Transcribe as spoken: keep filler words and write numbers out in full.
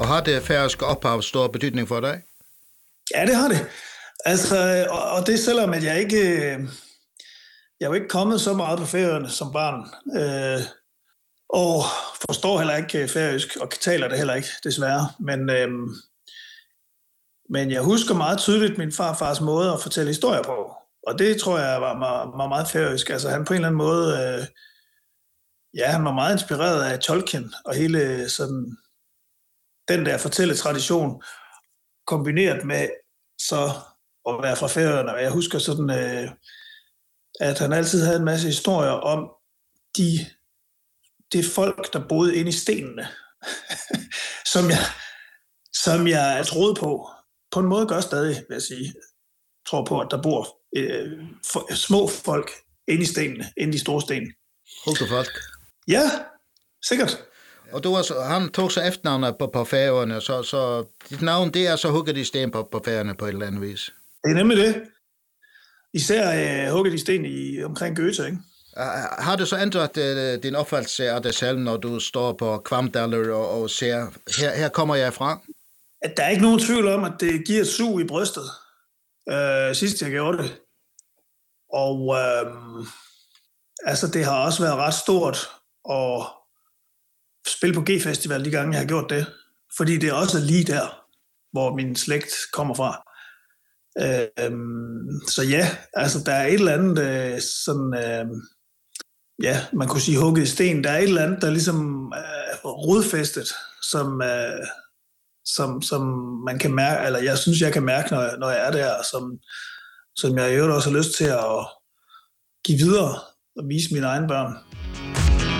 har det færøske ophav stor betydning for dig? Ja, det har det. Altså, og, og det selvom, at jeg ikke... Jeg er jo ikke kommet så meget på Færøerne som barn, øh, og forstår heller ikke færøsk, og taler det heller ikke, desværre. Men, øh, men jeg husker meget tydeligt min farfars måde at fortælle historier på, og det tror jeg var, var, var meget færøsk. Altså han på en eller anden måde, øh, ja, han var meget inspireret af Tolkien, og hele sådan, den der fortælletradition, kombineret med så at være fra Færøerne. Og jeg husker sådan... Øh, at han altid havde en masse historier om de, de folk, der boede inde i stenene, som, jeg, som jeg troede på. På en måde gør stadig, vil jeg sige. Jeg tror på, at der bor øh, for, små folk inde i stenene, inde i de store sten. Hultefolk? Ja, sikkert. Og du var, han tog så efternavnet på, på Færøerne, så, så dit navn, det er så hugget i sten på, på Færøerne på et eller andet vis. Det er nemlig det. Især øh, hugget i sten i, omkring Goethe, ikke? Har du så ændret uh, din opfattelse af dig selv, når du står på Kvamdaller og, og ser, her, her kommer jeg fra? At der er ikke nogen tvivl om, at det giver et sug i brystet, øh, sidst jeg gjorde det. Og øh, altså, det har også været ret stort at spille på G-festival de gange, jeg har gjort det. Fordi det er også lige der, hvor min slægt kommer fra. Øhm, så ja, altså der er et eller andet øh, sådan, øh, ja, man kunne sige hugget i sten. Der er et eller andet, der ligesom er øh, rodfæstet, som, øh, som, som man kan mærke, eller jeg synes, jeg kan mærke, når jeg, når jeg er der, som, som jeg i øvrigt også har lyst til at give videre og vise mine egne børn.